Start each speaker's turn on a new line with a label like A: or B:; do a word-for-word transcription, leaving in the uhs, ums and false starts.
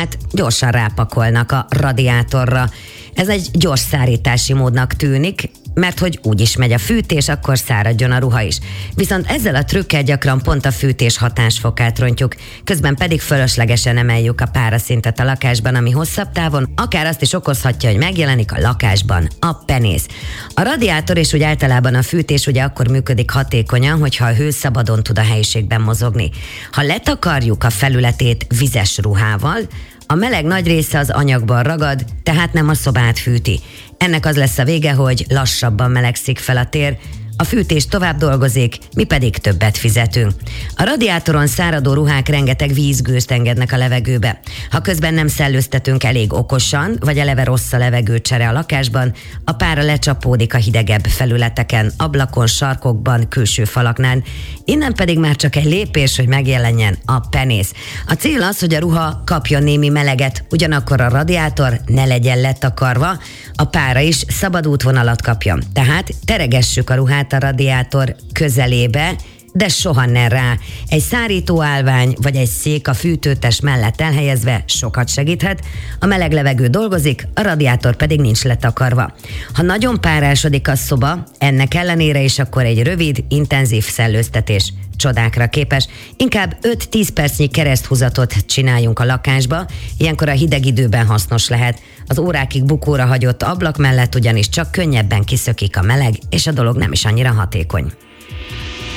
A: ruhát gyorsan rápakolnak a radiátorra. Ez egy gyors szárítási módnak tűnik, mert hogy úgyis megy a fűtés, akkor száradjon a ruha is. Viszont ezzel a trükkel gyakran pont a fűtés hatásfokát rontjuk, közben pedig fölöslegesen emeljük a páraszintet a lakásban, ami hosszabb távon akár azt is okozhatja, hogy megjelenik a lakásban a penész. A radiátor és úgy általában a fűtés ugye akkor működik hatékonyan, hogyha a hő szabadon tud a helyiségben mozogni. Ha letakarjuk a felületét vizes ruhával, a meleg nagy része az anyagban ragad, tehát nem a szobát fűti. Ennek az lesz a vége, hogy lassabban melegszik fel a tér, a fűtés tovább dolgozik, mi pedig többet fizetünk. A radiátoron száradó ruhák rengeteg vízgőzt engednek a levegőbe. Ha közben nem szellőztetünk elég okosan, vagy eleve rossz a levegőcsere a lakásban, a pára lecsapódik a hidegebb felületeken, ablakon, sarkokban, külső falaknál. Innen pedig már csak egy lépés, hogy megjelenjen a penész. A cél az, hogy a ruha kapjon némi meleget, ugyanakkor a radiátor ne legyen letakarva, a pára is szabad útvonalat kapjon. Tehát teregessük a ruhát a radiátor közelébe, de soha ne rá. Egy szárító állvány vagy egy szék a fűtőtest mellett elhelyezve sokat segíthet, a meleg levegő dolgozik, a radiátor pedig nincs letakarva. Ha nagyon párásodik a szoba, ennek ellenére is akkor egy rövid, intenzív szellőztetés csodákra képes. Inkább öt-tíz percnyi kereszthúzatot csináljunk a lakásba, ilyenkor a hideg időben hasznos lehet. Az órákig bukóra hagyott ablak mellett ugyanis csak könnyebben kiszökik a meleg, és a dolog nem is annyira hatékony.